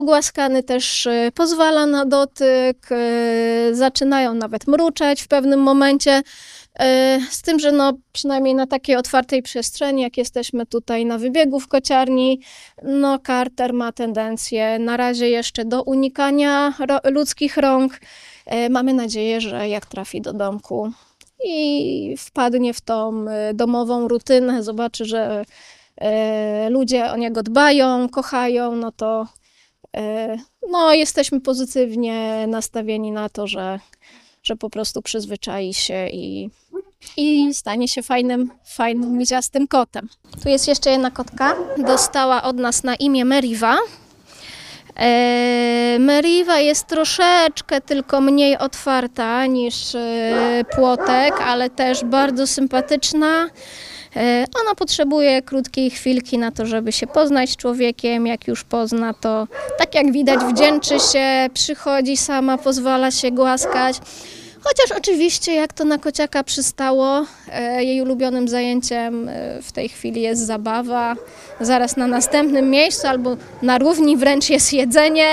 Głaskany też pozwala na dotyk, zaczynają nawet mruczeć w pewnym momencie, z tym, że no, przynajmniej na takiej otwartej przestrzeni, jak jesteśmy tutaj na wybiegu w kociarni, no Carter ma tendencję na razie jeszcze do unikania ludzkich rąk. Mamy nadzieję, że jak trafi do domku i wpadnie w tą domową rutynę, zobaczy, że ludzie o niego dbają, kochają, no to no, jesteśmy pozytywnie nastawieni na to, że po prostu przyzwyczai się i stanie się fajnym, miziastym kotem. Tu jest jeszcze jedna kotka. Dostała od nas na imię Meriva. Meriva jest troszeczkę tylko mniej otwarta niż Płotek, ale też bardzo sympatyczna. Ona potrzebuje krótkiej chwilki na to, żeby się poznać z człowiekiem. Jak już pozna, to tak jak widać wdzięczy się, przychodzi sama, pozwala się głaskać. Chociaż oczywiście, jak to na kociaka przystało, jej ulubionym zajęciem w tej chwili jest zabawa. Zaraz na następnym miejscu albo na równi wręcz jest jedzenie.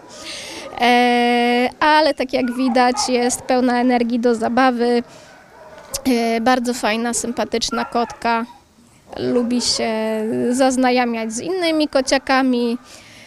Ale tak jak widać, jest pełna energii do zabawy. Bardzo fajna, sympatyczna kotka. Lubi się zaznajamiać z innymi kociakami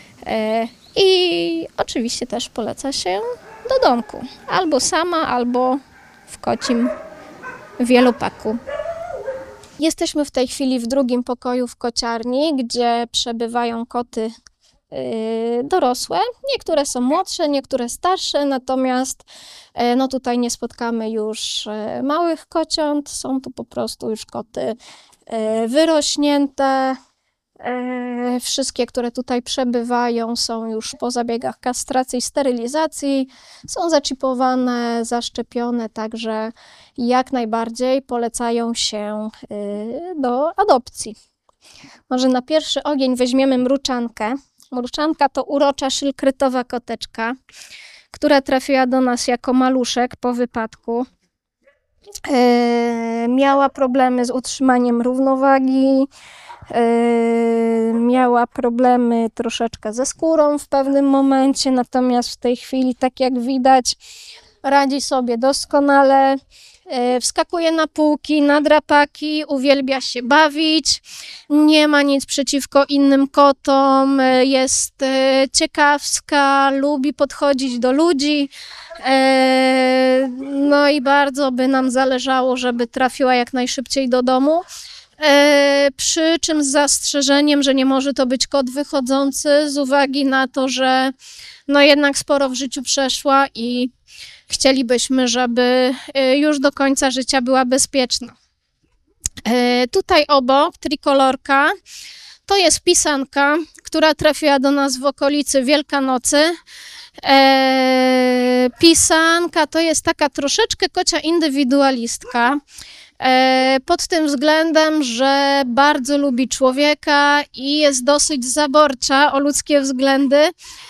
i oczywiście też poleca się do domku. Albo sama, albo w kocim wielopaku. Jesteśmy w tej chwili w drugim pokoju w kociarni, gdzie przebywają koty dorosłe. Niektóre są młodsze, niektóre starsze, natomiast no tutaj nie spotkamy już małych kociąt. Są tu po prostu już koty wyrośnięte. Wszystkie, które tutaj przebywają, są już po zabiegach kastracji i sterylizacji. Są zaczipowane, zaszczepione, także jak najbardziej polecają się do adopcji. Może na pierwszy ogień weźmiemy mruczankę. Mruczanka to urocza szylkrytowa koteczka, która trafiła do nas jako maluszek po wypadku. Miała problemy z utrzymaniem równowagi, miała problemy troszeczkę ze skórą w pewnym momencie, natomiast w tej chwili, tak jak widać, radzi sobie doskonale. Wskakuje na półki, na drapaki, uwielbia się bawić, nie ma nic przeciwko innym kotom, jest ciekawska, lubi podchodzić do ludzi. No i bardzo by nam zależało, żeby trafiła jak najszybciej do domu. Przy czym z zastrzeżeniem, że nie może to być kot wychodzący z uwagi na to, że no jednak sporo w życiu przeszła i chcielibyśmy, żeby już do końca życia była bezpieczna. Tutaj obok trikolorka to jest pisanka, która trafiła do nas w okolicy Wielkanocy. Pisanka to jest taka troszeczkę kocia indywidualistka. Pod tym względem, że bardzo lubi człowieka i jest dosyć zaborcza o ludzkie względy.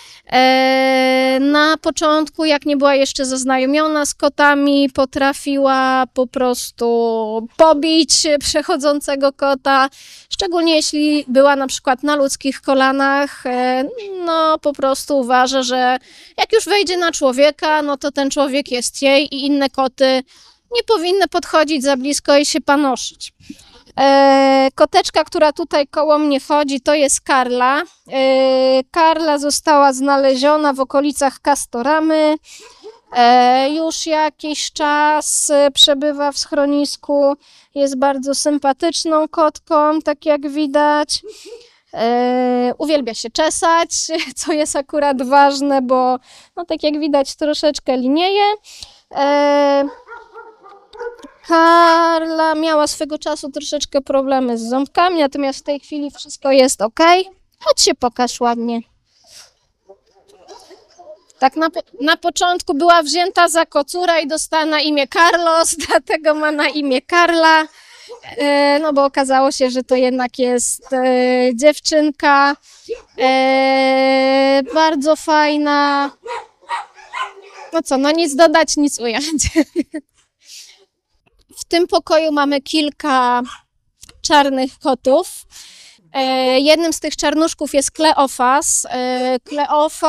Na początku, jak nie była jeszcze zaznajomiona z kotami, potrafiła po prostu pobić przechodzącego kota, szczególnie jeśli była na przykład na ludzkich kolanach. No po prostu uważa, że jak już wejdzie na człowieka, no to ten człowiek jest jej i inne koty nie powinny podchodzić za blisko i się panoszyć. Koteczka, która tutaj koło mnie chodzi, to jest Karla. Karla została znaleziona w okolicach Castoramy. Już jakiś czas przebywa w schronisku. Jest bardzo sympatyczną kotką, tak jak widać. Uwielbia się czesać, co jest akurat ważne, bo no, tak jak widać troszeczkę linieje. Karla miała swego czasu troszeczkę problemy z ząbkami, natomiast w tej chwili wszystko jest ok. Chodź się pokaż ładnie. Tak na początku była wzięta za kocura i dostała na imię Carlos, dlatego ma na imię Karla. No bo okazało się, że to jednak jest dziewczynka. Bardzo fajna. No co, no nic dodać, nic ująć. W tym pokoju mamy kilka czarnych kotów. Jednym z tych czarnuszków jest Kleofas. Kleofas